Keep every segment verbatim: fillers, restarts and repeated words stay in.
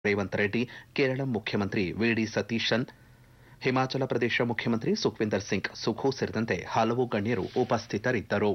ರೇವಂತ್ ರೆಡ್ಡಿ, ಕೇರಳ ಮುಖ್ಯಮಂತ್ರಿ ವಿಡಿ ಸತೀಶನ್, ಹಿಮಾಚಲ ಪ್ರದೇಶ ಮುಖ್ಯಮಂತ್ರಿ ಸುಖ್ವಿಂದರ್ ಸಿಂಗ್ ಸುಖು ಸೇರಿದಂತೆ ಹಲವು ಗಣ್ಯರು ಉಪಸ್ಥಿತರಿದ್ದರು.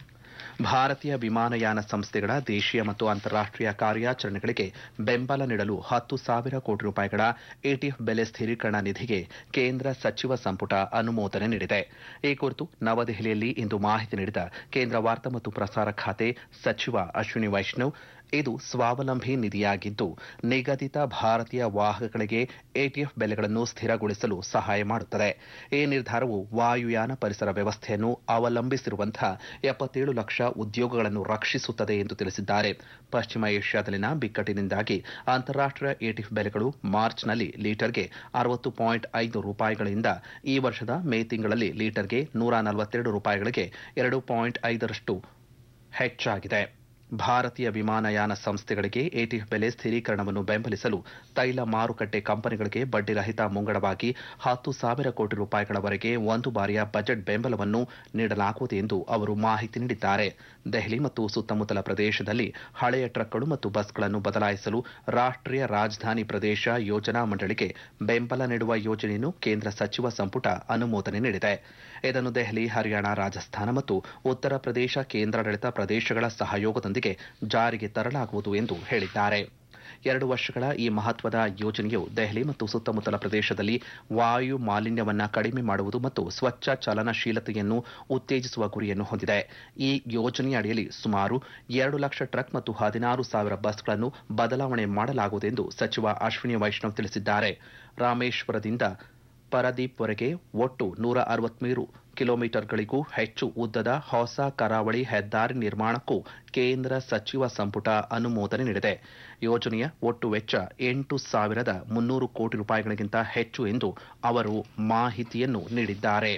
ಭಾರತೀಯ ವಿಮಾನಯಾನ ಸಂಸ್ಥೆಗಳ ದೇಶೀಯ ಮತ್ತು ಅಂತಾರಾಷ್ಟೀಯ ಕಾರ್ಯಾಚರಣೆಗಳಿಗೆ ಬೆಂಬಲ ನೀಡಲು ಹತ್ತು ಸಾವಿರ ಕೋಟಿ ರೂಪಾಯಿಗಳ ಎಟಿಎಫ್ ಬೆಲೆ ಸ್ಥಿರೀಕರಣ ನಿಧಿಗೆ ಕೇಂದ್ರ ಸಚಿವ ಸಂಪುಟ ಅನುಮೋದನೆ ನೀಡಿದೆ. ಈ ಕುರಿತು ನವದೆಹಲಿಯಲ್ಲಿ ಇಂದು ಮಾಹಿತಿ ನೀಡಿದ ಕೇಂದ್ರ ವಾರ್ತಾ ಮತ್ತು ಪ್ರಸಾರ ಖಾತೆ ಸಚಿವ ಅಶ್ವಿನಿ ವೈಷ್ಣವ್, ಇದು ಸ್ವಾವಲಂಬಿ ನಿಧಿಯಾಗಿದ್ದು ನಿಗದಿತ ಭಾರತೀಯ ವಾಹಕಗಳಿಗೆ ಎಟಿಎಫ್ ಬೆಲೆಗಳನ್ನು ಸ್ಥಿರಗೊಳಿಸಲು ಸಹಾಯ ಮಾಡುತ್ತದೆ. ಈ ನಿರ್ಧಾರವು ವಾಯುಯಾನ ಪರಿಸರ ವ್ಯವಸ್ಥೆಯನ್ನು ಅವಲಂಬಿಸಿರುವಂತಹ ಎಪ್ಪತ್ತೇಳು ಲಕ್ಷ ಉದ್ಯೋಗಗಳನ್ನು ರಕ್ಷಿಸುತ್ತದೆ ಎಂದು ತಿಳಿಸಿದ್ದಾರೆ. ಪಶ್ಚಿಮ ಏಷ್ಯಾದಲ್ಲಿನ ಬಿಕ್ಕಟ್ಟಿನಿಂದಾಗಿ ಅಂತಾರಾಷ್ಟೀಯ ಎಟಿಎಫ್ ಬೆಲೆಗಳು ಮಾರ್ಚ್ನಲ್ಲಿ ಲೀಟರ್ಗೆ ಅರವತ್ತು ಪಾಯಿಂಟ್ ಐದು ರೂಪಾಯಿಗಳಿಂದ ಈ ವರ್ಷದ ಮೇ ತಿಂಗಳಲ್ಲಿ ಲೀಟರ್ಗೆ ನೂರ ನಲವತ್ತೆರಡು ರೂಪಾಯಿಗಳಿಗೆ ಎರಡು ಪಾಯಿಂಟ್ ಐದರಷ್ಟು ಹೆಚ್ಚಾಗಿದೆ. ಭಾರತೀಯ ವಿಮಾನಯಾನ ಸಂಸ್ಥೆಗಳಿಗೆ ಎಟಿಎಫ್ ಬೆಲೆ ಸ್ಥಿರೀಕರಣವನ್ನು ಬೆಂಬಲಿಸಲು ತೈಲ ಮಾರುಕಟ್ಟೆ ಕಂಪನಿಗಳಿಗೆ ಬಡ್ಡಿರಹಿತ ಮುಂಗಡವಾಗಿ ಹತ್ತು ಸಾವಿರ ಕೋಟಿ ರೂಪಾಯಿಗಳವರೆಗೆ ಒಂದು ಬಾರಿಯ ಬಜೆಟ್ ಬೆಂಬಲವನ್ನು ನೀಡಲಾಗುವುದು ಎಂದು ಅವರು ಮಾಹಿತಿ ನೀಡಿದ್ದಾರೆ. ದೆಹಲಿ ಮತ್ತು ಸುತ್ತಮುತ್ತಲ ಪ್ರದೇಶದಲ್ಲಿ ಹಳೆಯ ಟ್ರಕ್ಗಳು ಮತ್ತು ಬಸ್ಗಳನ್ನು ಬದಲಾಯಿಸಲು ರಾಷ್ಟ್ರೀಯ ರಾಜಧಾನಿ ಪ್ರದೇಶ ಯೋಜನಾ ಮಂಡಳಿಗೆ ಬೆಂಬಲ ನೀಡುವ ಯೋಜನೆಯನ್ನು ಕೇಂದ್ರ ಸಚಿವ ಸಂಪುಟ ಅನುಮೋದನೆ ನೀಡಿದೆ. ಇದನ್ನು ದೆಹಲಿ, ಹರಿಯಾಣ, ರಾಜಸ್ಥಾನ ಮತ್ತು ಉತ್ತರ ಪ್ರದೇಶ ಕೇಂದ್ರಾಡಳಿತ ಪ್ರದೇಶಗಳ ಸಹಯೋಗದೊಂದಿಗೆ ಜಾರಿಗೆ ತರಲಾಗುವುದು ಎಂದು ಹೇಳಿದ್ದಾರೆ. ಎರಡು ವರ್ಷಗಳ ಈ ಮಹತ್ವದ ಯೋಜನೆಯು ದೆಹಲಿ ಮತ್ತು ಸುತ್ತಮುತ್ತಲ ಪ್ರದೇಶದಲ್ಲಿ ವಾಯು ಮಾಲಿನ್ಯವನ್ನು ಕಡಿಮೆ ಮಾಡುವುದು ಮತ್ತು ಸ್ವಚ್ಛ ಚಲನಶೀಲತೆಯನ್ನು ಉತ್ತೇಜಿಸುವ ಗುರಿಯನ್ನು ಹೊಂದಿದೆ. ಈ ಯೋಜನೆಯ ಅಡಿಯಲ್ಲಿ ಸುಮಾರು ಎರಡು ಲಕ್ಷ ಟ್ರಕ್ ಮತ್ತು ಹದಿನಾರು ಸಾವಿರ ಬಸ್ಗಳನ್ನು ಬದಲಾವಣೆ ಮಾಡಲಾಗುವುದು ಎಂದು ಸಚಿವ ಅಶ್ವಿನಿ ವೈಷ್ಣವ್ ತಿಳಿಸಿದ್ದಾರೆ. ರಾಮೇಶ್ವರದಿಂದ ಪರದೀಪ್ವರೆಗೆ ಒಟ್ಟು ನೂರ ಅರವತ್ಮೂರು ಕಿಲೋಮೀಟರ್ಗಳಿಗೂ ಹೆಚ್ಚು ಉದ್ದದ ಹೊಸ ಕರಾವಳಿ ಹೆದ್ದಾರಿ ನಿರ್ಮಾಣಕ್ಕೂ ಕೇಂದ್ರ ಸಚಿವ ಸಂಪುಟ ಅನುಮೋದನೆ ನೀಡಿದೆ. ಯೋಜನೆಯ ಒಟ್ಟು ವೆಚ್ಚ ಎಂಟು ಸಾವಿರದ ಮುನ್ನೂರು ಕೋಟಿ ರೂಪಾಯಿಗಳಿಗಿಂತ ಹೆಚ್ಚು ಎಂದು ಅವರು ಮಾಹಿತಿಯನ್ನು ನೀಡಿದ್ದಾರೆ.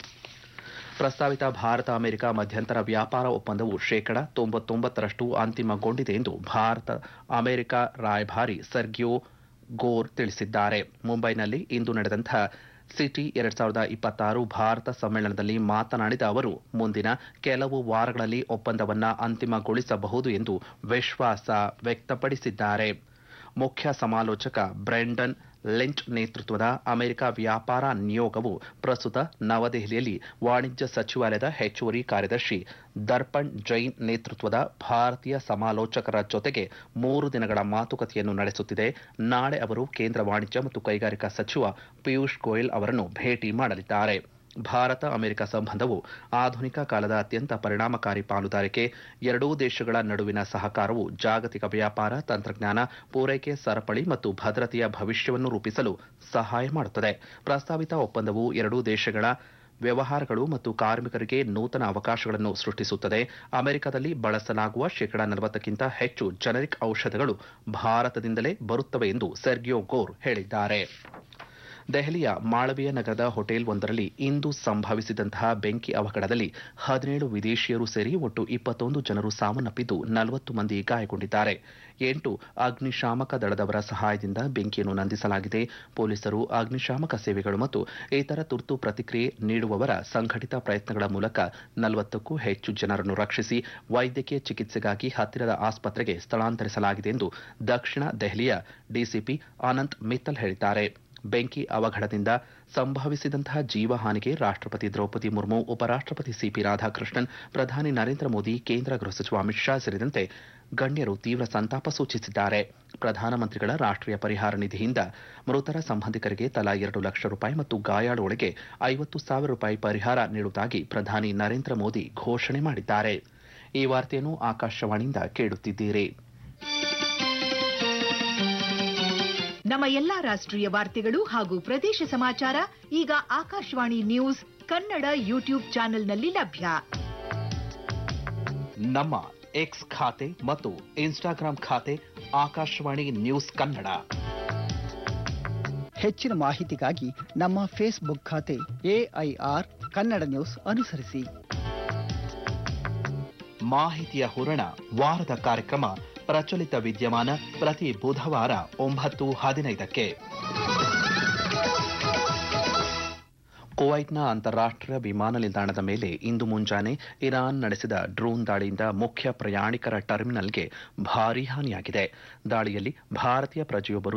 ಪ್ರಸ್ತಾವಿತ ಭಾರತ ಅಮೆರಿಕ ಮಧ್ಯಂತರ ವ್ಯಾಪಾರ ಒಪ್ಪಂದವು ಶೇಕಡಾ ತೊಂಬತ್ತೊಂಬತ್ತರಷ್ಟು ಅಂತಿಮಗೊಂಡಿದೆ ಎಂದು ಭಾರತ ಅಮೆರಿಕ ರಾಯಭಾರಿ ಸರ್ಗಿಯೋ ಗೋರ್ ತಿಳಿಸಿದ್ದಾರೆ. ಮುಂಬೈನಲ್ಲಿ ಇಂದು ನಡೆದಂತಹ ಸಿಟಿ ಎರಡ್ ಸಾವಿರದ ಇಪ್ಪತ್ತಾರು ಭಾರತ ಸಮ್ಮೇಳನದಲ್ಲಿ ಮಾತನಾಡಿದ ಅವರು, ಮುಂದಿನ ಕೆಲವು ವಾರಗಳಲ್ಲಿ ಒಪ್ಪಂದವನ್ನು ಅಂತಿಮಗೊಳಿಸಬಹುದು ಎಂದು ವಿಶ್ವಾಸ ವ್ಯಕ್ತಪಡಿಸಿದ್ದಾರೆ. ಮುಖ್ಯ ಸಮಾಲೋಚಕ ಬ್ರೆಂಡನ್ ಲಿಂಚ್ ನೇತೃತ್ವದ ಅಮೆರಿಕ ವ್ಯಾಪಾರ ನಿಯೋಗವು ಪ್ರಸ್ತುತ ನವದೆಹಲಿಯಲ್ಲಿ ವಾಣಿಜ್ಯ ಸಚಿವಾಲಯದ ಹೆಚ್ಚುವರಿ ಕಾರ್ಯದರ್ಶಿ ದರ್ಪಣ್ ಜೈನ್ ನೇತೃತ್ವದ ಭಾರತೀಯ ಸಮಾಲೋಚಕರ ಜೊತೆಗೆ ಮೂರು ದಿನಗಳ ಮಾತುಕತೆಯನ್ನು ನಡೆಸುತ್ತಿದೆ. ನಾಳೆ ಅವರು ಕೇಂದ್ರ ವಾಣಿಜ್ಯ ಮತ್ತು ಕೈಗಾರಿಕಾ ಸಚಿವ ಪಿಯೂಷ್ ಗೋಯಲ್ ಅವರನ್ನು ಭೇಟಿ ಮಾಡಲಿದ್ದಾರೆ. ಭಾರತ ಅಮೆರಿಕ ಸಂಬಂಧವು ಆಧುನಿಕ ಕಾಲದ ಅತ್ಯಂತ ಪರಿಣಾಮಕಾರಿ ಪಾಲುದಾರಿಕೆ. ಎರಡೂ ದೇಶಗಳ ನಡುವಿನ ಸಹಕಾರವು ಜಾಗತಿಕ ವ್ಯಾಪಾರ, ತಂತ್ರಜ್ಞಾನ, ಪೂರೈಕೆ ಸರಪಳಿ ಮತ್ತು ಭದ್ರತೆಯ ಭವಿಷ್ಯವನ್ನು ರೂಪಿಸಲು ಸಹಾಯ ಮಾಡುತ್ತದೆ. ಪ್ರಸ್ತಾವಿತ ಒಪ್ಪಂದವು ಎರಡೂ ದೇಶಗಳ ವ್ಯವಹಾರಗಳು ಮತ್ತು ಕಾರ್ಮಿಕರಿಗೆ ನೂತನ ಅವಕಾಶಗಳನ್ನು ಸೃಷ್ಟಿಸುತ್ತದೆ. ಅಮೆರಿಕದಲ್ಲಿ ಬಳಸಲಾಗುವ ಶೇಕಡಾ ನಲವತ್ತಕ್ಕಿಂತ ಹೆಚ್ಚು ಜೆನೆರಿಕ್ ಔಷಧಗಳು ಭಾರತದಿಂದಲೇ ಬರುತ್ತವೆ ಎಂದು ಸರ್ಗಿಯೋ ಗೋರ್ ಹೇಳಿದ್ದಾರೆ. ದೆಹಲಿಯ ಮಾಳವೀಯ ನಗರದ ಹೋಟೆಲ್ ಒಂದರಲ್ಲಿ ಇಂದು ಸಂಭವಿಸಿದಂತಹ ಬೆಂಕಿ ಅವಘಡದಲ್ಲಿ ಹದಿನೇಳು ವಿದೇಶಿಯರು ಸೇರಿ ಒಟ್ಟು ಇಪ್ಪತ್ತೊಂದು ಜನರು ಸಾವನ್ನಪ್ಪಿದ್ದು ನಲವತ್ತು ಮಂದಿ ಗಾಯಗೊಂಡಿದ್ದಾರೆ. ಎಂಟು ಅಗ್ನಿಶಾಮಕ ದಳದವರ ಸಹಾಯದಿಂದ ಬೆಂಕಿಯನ್ನು ನಂದಿಸಲಾಗಿದೆ. ಪೊಲೀಸರು, ಅಗ್ನಿಶಾಮಕ ಸೇವೆಗಳು ಮತ್ತು ಇತರ ತುರ್ತು ಪ್ರತಿಕ್ರಿಯೆ ನೀಡುವವರ ಸಂಘಟಿತ ಪ್ರಯತ್ನಗಳ ಮೂಲಕ ನಲವತ್ತಕ್ಕೂ ಹೆಚ್ಚು ಜನರನ್ನು ರಕ್ಷಿಸಿ ವೈದ್ಯಕೀಯ ಚಿಕಿತ್ಸೆಗಾಗಿ ಹತ್ತಿರದ ಆಸ್ಪತ್ರೆಗೆ ಸ್ಥಳಾಂತರಿಸಲಾಗಿದೆ ಎಂದು ದಕ್ಷಿಣ ದೆಹಲಿಯ ಡಿಸಿಪಿ ಅನಂತ್ ಮಿತ್ತಲ್ ಹೇಳಿದ್ದಾರೆ. ಬೆಂಕಿ ಅವಘಡದಿಂದ ಸಂಭವಿಸಿದಂತಹ ಜೀವಹಾನಿಗೆ ರಾಷ್ಟ್ರಪತಿ ದ್ರೌಪದಿ ಮುರ್ಮು, ಉಪರಾಷ್ಟ್ರಪತಿ ಸಿಪಿ ರಾಧಾಕೃಷ್ಣನ್, ಪ್ರಧಾನಿ ನರೇಂದ್ರ ಮೋದಿ, ಕೇಂದ್ರ ಗೃಹ ಸಚಿವ ಅಮಿತ್ ಶಾ ಸೇರಿದಂತೆ ಗಣ್ಯರು ತೀವ್ರ ಸಂತಾಪ ಸೂಚಿಸಿದ್ದಾರೆ. ಪ್ರಧಾನಮಂತ್ರಿಗಳ ರಾಷ್ಟ್ರೀಯ ಪರಿಹಾರ ನಿಧಿಯಿಂದ ಮೃತರ ಸಂಬಂಧಿಕರಿಗೆ ತಲಾ ಎರಡು ಲಕ್ಷ ರೂಪಾಯಿ ಮತ್ತು ಗಾಯಾಳುಗಳಿಗೆ ಐವತ್ತು ಸಾವಿರ ರೂಪಾಯಿ ಪರಿಹಾರ ನೀಡುವುದಾಗಿ ಪ್ರಧಾನಿ ನರೇಂದ್ರ ಮೋದಿ ಘೋಷಣೆ ಮಾಡಿದ್ದಾರೆ. ಈ ವಾರ್ತೆಯನ್ನು ಆಕಾಶವಾಣಿಯಿಂದ ಕೇಳುತ್ತಿದ್ದೀರಿ. ನಮ್ಮ ಎಲ್ಲಾ ರಾಷ್ಟ್ರೀಯ ವಾರ್ತೆಗಳು ಹಾಗೂ ಪ್ರದೇಶ ಸಮಾಚಾರ ಈಗ ಆಕಾಶವಾಣಿ ನ್ಯೂಸ್ ಕನ್ನಡ ಯೂಟ್ಯೂಬ್ ಚಾನೆಲ್ನಲ್ಲಿ ಲಭ್ಯ. ನಮ್ಮ ಎಕ್ಸ್ ಖಾತೆ ಮತ್ತು ಇನ್ಸ್ಟಾಗ್ರಾಂ ಖಾತೆ ಆಕಾಶವಾಣಿ ನ್ಯೂಸ್ ಕನ್ನಡ. ಹೆಚ್ಚಿನ ಮಾಹಿತಿಗಾಗಿ ನಮ್ಮ ಫೇಸ್ಬುಕ್ ಖಾತೆ ಎಐಆರ್ ಕನ್ನಡ ನ್ಯೂಸ್ ಅನುಸರಿಸಿ. ಮಾಹಿತಿಯ ಹೂರಣ ವಾರದ ಕಾರ್ಯಕ್ರಮ ಪ್ರಚಲಿತ ವಿದ್ಯಮಾನ ಪ್ರತಿ ಬುಧವಾರ ಒಂಬತ್ತು ಹದಿನೈದಕ್ಕೆ. ಕುವೈಟ್ನ ಅಂತಾರಾಷ್ಟೀಯ ವಿಮಾನ ನಿಲ್ದಾಣದ ಮೇಲೆ ಇಂದು ಮುಂಜಾನೆ ಇರಾನ್ ನಡೆಸಿದ ಡ್ರೋನ್ ದಾಳಿಯಿಂದ ಮುಖ್ಯ ಪ್ರಯಾಣಿಕರ ಟರ್ಮಿನಲ್ಗೆ ಭಾರೀ ಹಾನಿಯಾಗಿದೆ. ದಾಳಿಯಲ್ಲಿ ಭಾರತೀಯ ಪ್ರಜೆಯೊಬ್ಬರು